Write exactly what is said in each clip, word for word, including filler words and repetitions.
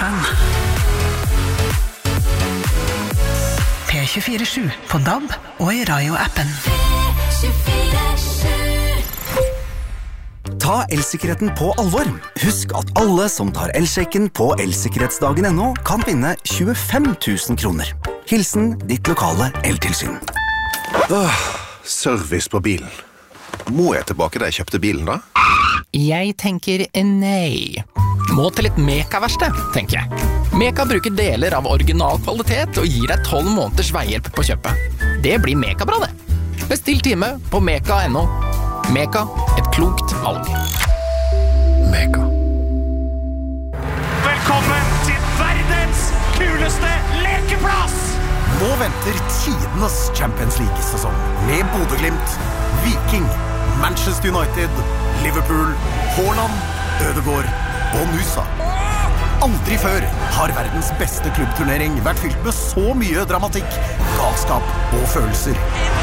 Fan. P tjuefire sju på D A B og i Rayo-appen. Ta elsikkerheten på alvor. Husk at alle som tar elsjekken på elsikkerhetsdagen punktum no kan vinne tjuefem tusen kroner. Hilsen ditt lokale eltilsyn. Åh, service på bilen. Må jeg tilbake da jeg kjøpte bilen da? Jeg tenker nei. Må til et Meka-verksted, tenker jeg. Meka bruker deler av original kvalitet og gir deg tolv måneders veihjelp på kjøpet. Det blir Meka-bra det. Bestill time på meka punktum no. Meka, et klokt valg. Meka. Velkommen til verdens kuleste lekeplass! Nå venter tidenes Champions League-sesong med Bodø-Glimt, Viking, Manchester United, Liverpool, Haaland, Ødegaard og Nusa. Aldri før har verdens beste klubbturnering vært fylt med så mye dramatikk, galskap og følelser.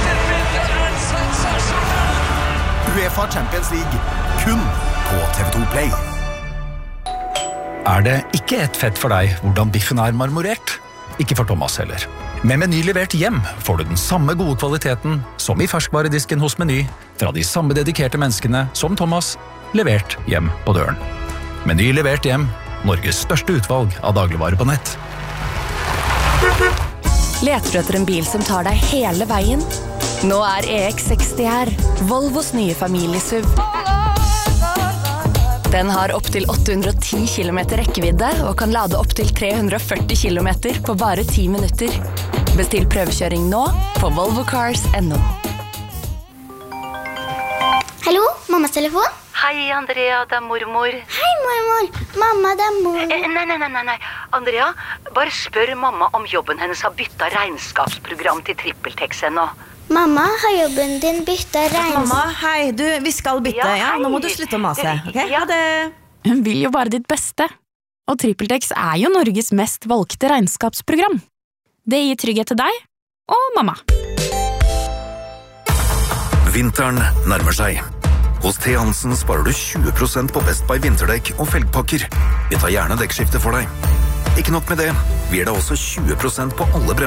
UEFA Champions League, kun på T V to Play. Er det ikke et fett for deg hvordan biffen er marmorert? Ikke for Thomas heller. Med Meny levert hjem får du den samme gode kvaliteten som i ferskvaredisken hos Meny, fra de samme dedikerte menneskene som Thomas, levert hjem på døren. Meny levert hjem, Norges største utvalg av dagligvarer på nett. Leter du etter en bil som tar deg hele veien? Nå er E X seksti her, Volvos nye familiesuv. Den har opp til åtte hundre og ti kilometer rekkevidde og kan lade opp til tre hundre og førti kilometer på bare ti minutter. Bestill prøvekjøring nå på volvo cars punktum no. Hallo, mammas telefon? Hei, Andrea, det er mormor. Hei, mormor. Mamma, det er mor. Eh, nei, nei, nei, nei. Andrea, bare spør mamma om jobben hennes har byttet regnskapsprogram til TrippelTex ennå. Mamma, har jobben din byttet regnskap? Mamma, hei, du, vi skal bytte, ja, ja nå må du slutte å mase, ok? Ja, det... Hun vil jo bare ditt beste. Og TrippelTex er jo Norges mest valgte regnskapsprogram. Det gir trygghet til deg og mamma. Vinteren nærmer seg. Hos T. Hansen sparer du tjue prosent på Best Buy vinterdekk og felgpakker. Vi tar gjerne dekkskifte for deg. Ikke nok med det, vi gir deg også tjue prosent på alle bremser.